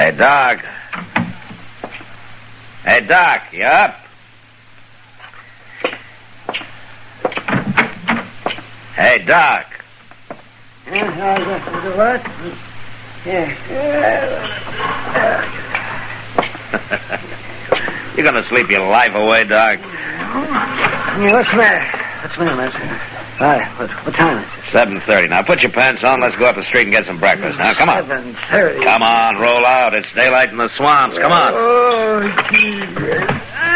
Hey, Doc. Hey, Doc, you up? Hey, Doc. What? Yeah. You gonna sleep your life away, Doc? Yeah, what's the matter? What's the matter, Master? What time is it? 7:30. Now, put your pants on. Let's go up the street and get some breakfast. Now, come on. 7:30. Come on, roll out. It's daylight in the swamps. Come on. Oh, Jesus.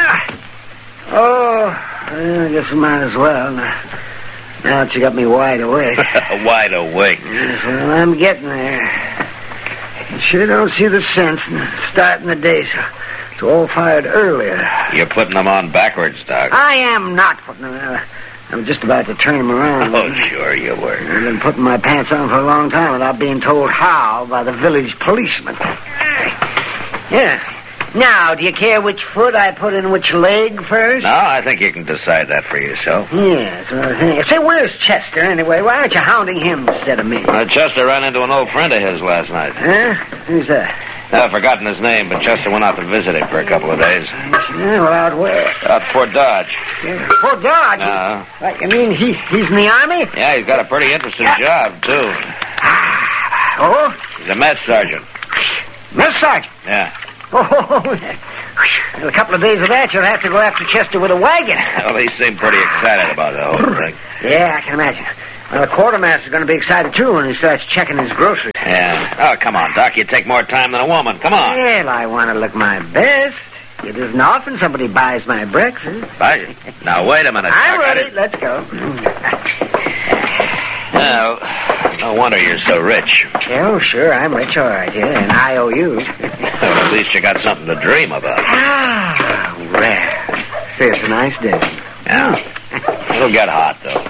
Well, I guess I might as well. Now that you got me wide awake. Wide awake. Yes, well, I'm getting there. Sure don't see the sense in starting the day so all fired earlier. You're putting them on backwards, Doc. I am not putting them out. I'm just about to turn them around. Oh, sure you were. I've been putting my pants on for a long time without being told how by the village policeman. Yeah. Now, do you care which foot I put in which leg first? No, I think you can decide that for yourself. Yes. Say, where's Chester, anyway? Why aren't you hounding him instead of me? Chester ran into an old friend of his last night. Huh? Who's that? I've forgotten his name, but Chester went out to visit him for a couple of days. Yeah, well, out where? Out Fort Dodge. Fort Dodge? You mean he's in the Army? Yeah, he's got a pretty interesting job, too. Oh? He's a mess sergeant. Mess sergeant? Yeah. Oh, in a couple of days of that, you'll have to go after Chester with a wagon. Well, he seemed pretty excited about the whole thing. Yeah, I can imagine. Well, the quartermaster's going to be excited, too, when he starts checking his groceries. Yeah. Oh, come on, Doc. You take more time than a woman. Come on. Well, I want to look my best. It isn't often somebody buys my breakfast. Buy it? Now, wait a minute, I'm Doc. ready. Let's go. Well, no wonder you're so rich. Oh, sure, I'm rich, all right, yeah, and I owe you. Well, at least you got something to dream about. Ah, well, it's a nice day. Yeah. It'll get hot, though.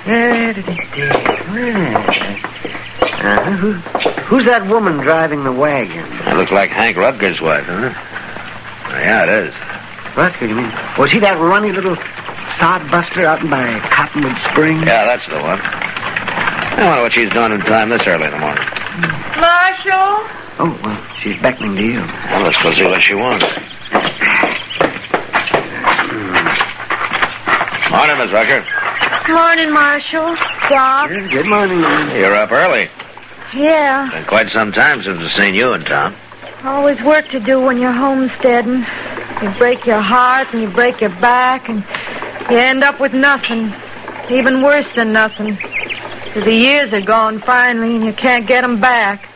Who's that woman driving the wagon? It looks like Hank Rutger's wife, doesn't it? Yeah, it is. Rutger, you mean? Was he that runny little sodbuster out by Cottonwood Springs? Yeah, that's the one. I wonder what she's doing in time this early in the morning. Marshal? Oh, well, she's beckoning to you. Well, let's go see what she wants. Morning, Miss Rucker. Morning, Marshal. Doc. Good morning, ma'am. You're up early. Yeah. Been quite some time since I've seen you in town. Always work to do when you're homesteading. You break your heart and you break your back and you end up with nothing. Even worse than nothing. The years are gone finally and you can't get them back.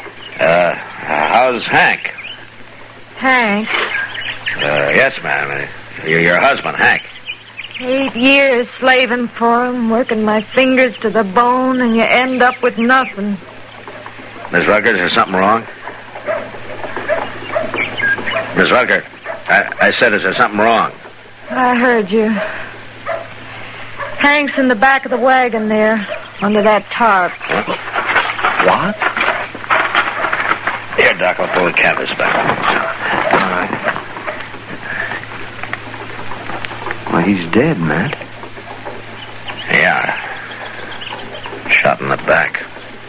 How's Hank? Hank? Yes, ma'am. Your husband, Hank. 8 years slaving for him, working my fingers to the bone, and you end up with nothing. Miss Rucker, is there something wrong? Miss Rucker, I said, is there something wrong? I heard you. Hank's in the back of the wagon there, under that tarp. What? Here, Doc, I'll pull the canvas back. All right. Well, he's dead, Matt. Yeah. Shot in the back.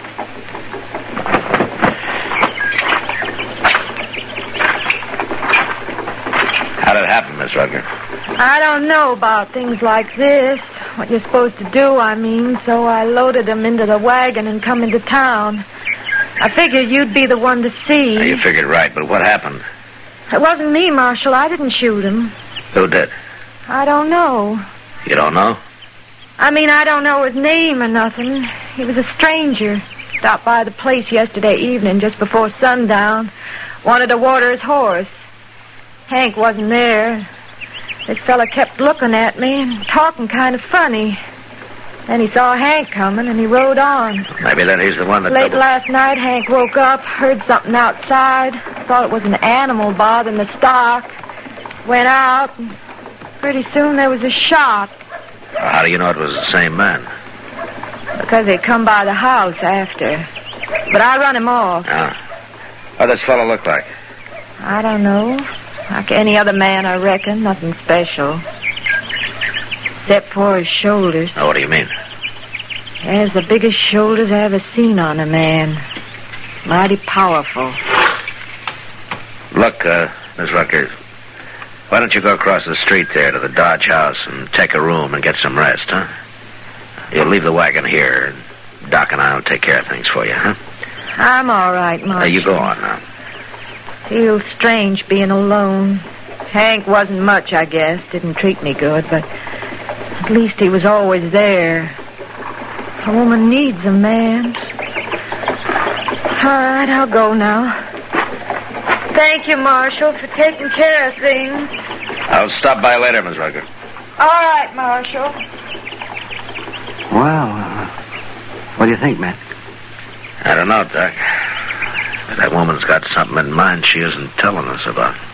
How did it happen, Miss Rucker? I don't know about things like this. What you're supposed to do, I mean. So I loaded him into the wagon and come into town. I figured you'd be the one to see. Now, you figured right, but what happened? It wasn't me, Marshal. I didn't shoot him. Who did? I don't know. You don't know? I mean, I don't know his name or nothing. He was a stranger. Stopped by the place yesterday evening just before sundown. Wanted to water his horse. Hank wasn't there. This fella kept looking at me and talking kind of funny. Then he saw Hank coming and he rode on. Maybe then he's the one that... Late last night, Hank woke up, heard something outside. Thought it was an animal bothering the stock. Went out, and pretty soon there was a shot. How do you know it was the same man? Because they come by the house after. But I run him off. Ah. What does this fellow look like? I don't know. Like any other man, I reckon. Nothing special. Except for his shoulders. Oh, what do you mean? He has the biggest shoulders I ever seen on a man. Mighty powerful. Look, Miss Rucker, why don't you go across the street there to the Dodge house and take a room and get some rest, huh? You'll leave the wagon here. Doc and I will take care of things for you, huh? I'm all right, Marshal. You go on now. Feels strange being alone. Hank wasn't much, I guess. Didn't treat me good, but at least he was always there. A woman needs a man. All right, I'll go now. Thank you, Marshal, for taking care of things. I'll stop by later, Miss Rucker. All right, Marshal. Well, what do you think, Matt? I don't know, Doc. But that woman's got something in mind she isn't telling us about.